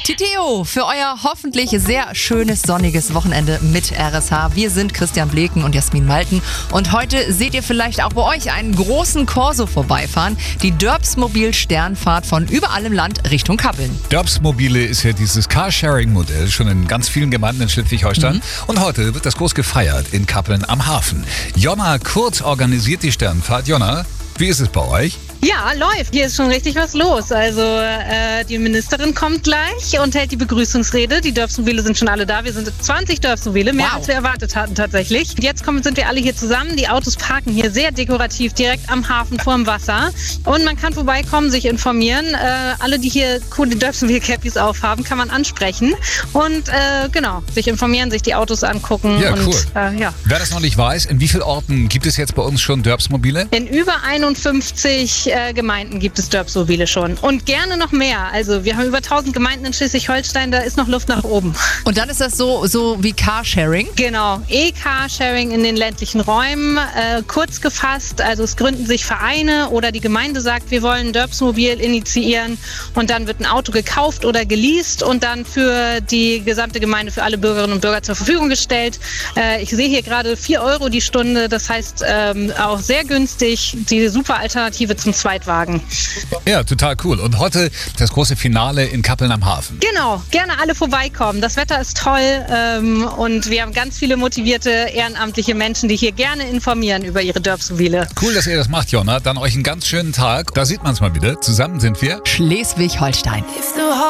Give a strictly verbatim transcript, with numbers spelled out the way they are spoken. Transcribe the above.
Titeo für euer hoffentlich sehr schönes sonniges Wochenende mit R S H. Wir sind Christian Bleken und Jasmin Malten und heute seht ihr vielleicht auch bei euch einen großen Corso vorbeifahren. Die Dörpsmobil-Sternfahrt von überall im Land Richtung Kappeln. Dörpsmobile ist ja dieses Carsharing-Modell schon in ganz vielen Gemeinden in Schleswig-Holstein. Mhm. Und heute wird das groß gefeiert in Kappeln am Hafen. Jonna Kurz organisiert die Sternfahrt. Jonna, wie ist es bei euch? Ja, läuft. Hier ist schon richtig was los. Also äh, die Ministerin kommt gleich und hält die Begrüßungsrede. Die Dörpsmobile sind schon alle da. Wir sind zwanzig Dörpsmobile, mehr Wow. als wir erwartet hatten tatsächlich. Und jetzt kommen, sind wir alle hier zusammen. Die Autos parken hier sehr dekorativ direkt am Hafen vorm Wasser. Und man kann vorbeikommen, sich informieren. Äh, alle, die hier coole Dörpsmobile-Cappies aufhaben, kann man ansprechen. Und äh, genau, sich informieren, sich die Autos angucken. Ja, und, cool. Äh, ja. Wer das noch nicht weiß, in wie vielen Orten gibt es jetzt bei uns schon Dörpsmobile? In über einundfünfzig äh, Gemeinden gibt es Dörpsmobile schon. Und gerne noch mehr. Also wir haben über tausend Gemeinden in Schleswig-Holstein, da ist noch Luft nach oben. Und dann ist das so, so wie Carsharing? Genau, E-Carsharing in den ländlichen Räumen. Äh, kurz gefasst, also es gründen sich Vereine oder die Gemeinde sagt, wir wollen ein Dörpsmobil initiieren und dann wird ein Auto gekauft oder geleast und dann für die gesamte Gemeinde, für alle Bürgerinnen und Bürger zur Verfügung gestellt. Äh, ich sehe hier gerade vier Euro die Stunde, das heißt ähm, auch sehr günstig, die super Alternative zum Zweitwagen. Ja, total cool. Und heute das große Finale in Kappeln am Hafen. Genau, gerne alle vorbeikommen. Das Wetter ist toll ähm, und wir haben ganz viele motivierte ehrenamtliche Menschen, die hier gerne informieren über ihre Dörpsmobile. Cool, dass ihr das macht, Jonna. Dann euch einen ganz schönen Tag. Da sieht man es mal wieder. Zusammen sind wir Schleswig-Holstein.